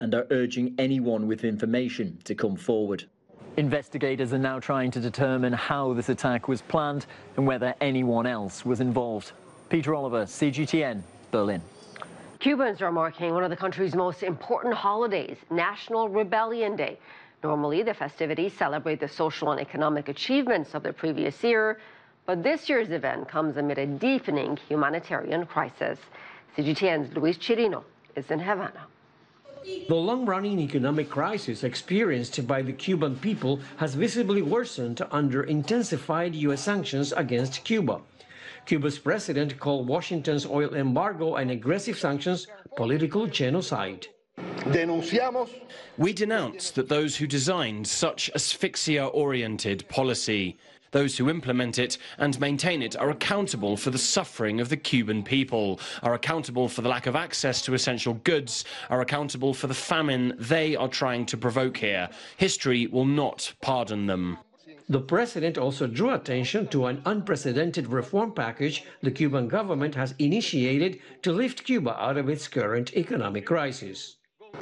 and are urging anyone with information to come forward. Investigators are now trying to determine how this attack was planned and whether anyone else was involved. Peter Oliver, CGTN, Berlin. Cubans are marking one of the country's most important holidays, National Rebellion Day. Normally, the festivities celebrate the social and economic achievements of the previous year, but this year's event comes amid a deepening humanitarian crisis. CGTN's Luis Chirino is in Havana. The long-running economic crisis experienced by the Cuban people has visibly worsened under intensified U.S. sanctions against Cuba. Cuba's president called Washington's oil embargo and aggressive sanctions political genocide. We denounce that those who designed such asphyxia-oriented policy, those who implement it and maintain it, are accountable for the suffering of the Cuban people, are accountable for the lack of access to essential goods, are accountable for the famine they are trying to provoke here. History will not pardon them. The president also drew attention to an unprecedented reform package the Cuban government has initiated to lift Cuba out of its current economic crisis.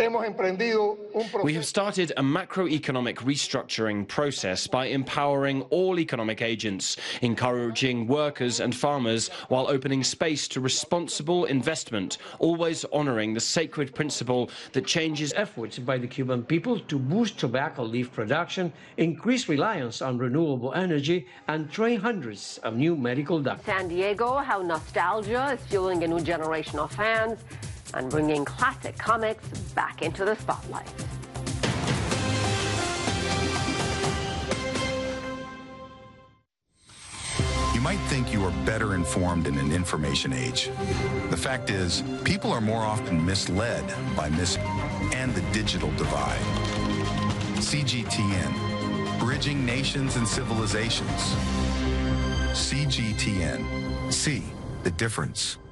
We have started a macroeconomic restructuring process by empowering all economic agents, encouraging workers and farmers while opening space to responsible investment, always honoring the sacred principle that changes. Efforts by the Cuban people to boost tobacco leaf production, increase reliance on renewable energy, and train hundreds of new medical doctors. San Diego, how nostalgia is fueling a new generation of fans and bringing classic comics back into the spotlight. You might think you are better informed in an information age. The fact is, people are more often misled by and the digital divide. CGTN, bridging nations and civilizations. CGTN, see the difference.